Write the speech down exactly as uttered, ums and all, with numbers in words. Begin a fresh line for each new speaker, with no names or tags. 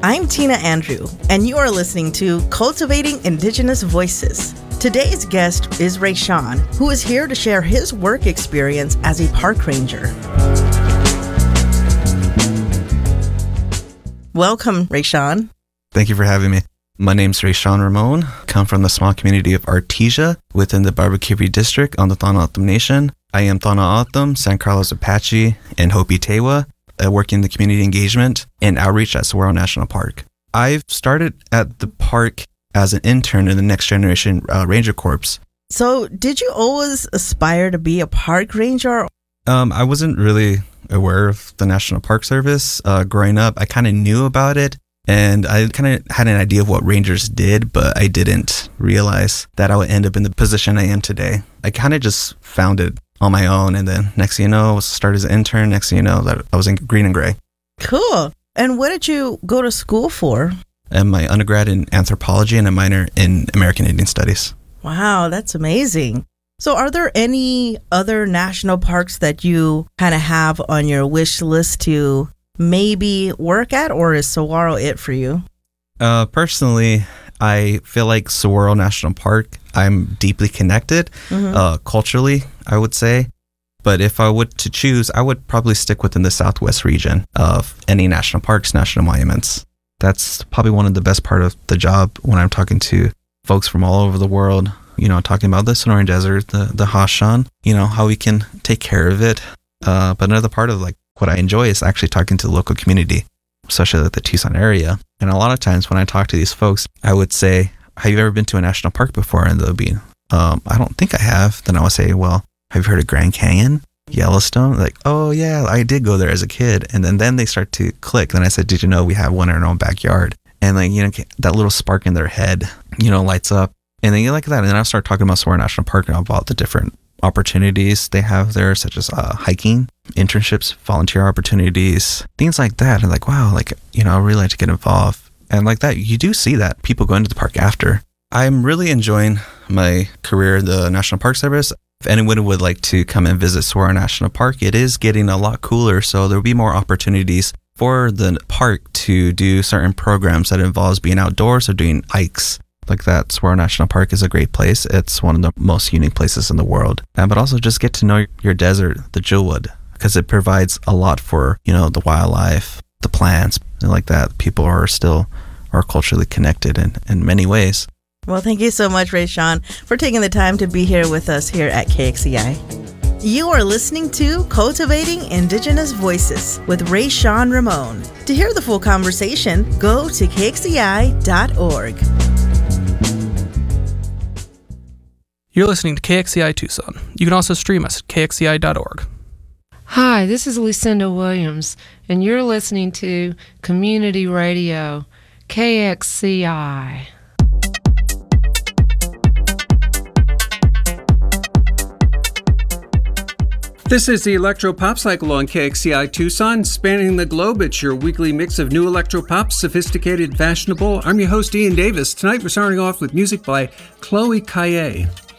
I'm Tina Andrew, and you are listening to Cultivating Indigenous Voices. Today's guest is Rayshawn, who is here to share his work experience as a park ranger. Welcome, Rayshawn.
Thank you for having me. My name's Rayshawn Ramon. I come from the small community of Artesia within the Barbecuery District on the Tohono O'odham Nation. I am Tohono O'odham, San Carlos Apache, and Hopi Tewa. I work in the community engagement and outreach at Saguaro National Park. I've started at the park as an intern in the Next Generation uh, Ranger Corps.
So, did you always aspire to be a park ranger?
Um, I wasn't really aware of the National Park Service. Uh, growing up, I kind of knew about it, and I kind of had an idea of what rangers did, but I didn't realize that I would end up in the position I am today. I kind of just found it on my own, and then next thing you know, I started as an intern. Next thing you know, that I was in green and gray.
Cool. And what did you go to school for?
And my undergrad in anthropology and a minor in American Indian Studies.
Wow, that's amazing. So are there any other national parks that you kind of have on your wish list to maybe work at, or is Saguaro it for you?
Uh, personally, I feel like Saguaro National Park, I'm deeply connected, mm-hmm. uh, culturally, I would say. But if I would to choose, I would probably stick within the Southwest region of any national parks, national monuments. That's probably one of the best part of the job when I'm talking to folks from all over the world, you know, talking about the Sonoran Desert, the, the Hashan, you know, how we can take care of it. Uh, but another part of like what I enjoy is actually talking to the local community, especially like the Tucson area. And a lot of times when I talk to these folks, I would say, have you ever been to a national park before? And they'll be, um, I don't think I have. Then I would say, well, have you heard of Grand Canyon, Yellowstone? Like, oh yeah, I did go there as a kid. And then, then they start to click. Then I said, did you know we have one in our own backyard? And like, you know, that little spark in their head, you know, lights up. And then you like that. And then I start talking about Saguaro National Park and about the different opportunities they have there, such as uh, hiking, internships, volunteer opportunities, things like that. And like, wow, like, you know, I really like to get involved. And like that, you do see that people go into the park after. I'm really enjoying my career in the National Park Service. If anyone would like to come and visit Saguaro National Park, it is getting a lot cooler. So there'll be more opportunities for the park to do certain programs that involves being outdoors or doing hikes. Like that, Saguaro National Park is a great place. It's one of the most unique places in the world. And, but also just get to know your desert, the Jewelwood, because it provides a lot for, you know, the wildlife, the plants, and like that. People are still are culturally connected in, in many ways.
Well, thank you so much, Rayshawn, for taking the time to be here with us here at K X E I. You are listening to Cultivating Indigenous Voices with Rayshawn Ramon. To hear the full conversation, go to K X E I dot org.
You're listening to K X E I Tucson. You can also stream us at K X E I dot org.
Hi, this is Lucinda Williams, and you're listening to Community Radio, K X E I.
This is the Electro Pop Cycle on K X E I Tucson, spanning the globe. It's your weekly mix of new electro pop, sophisticated, fashionable. I'm your host, Ian Davis. Tonight we're starting off with music by Chloe Kaye.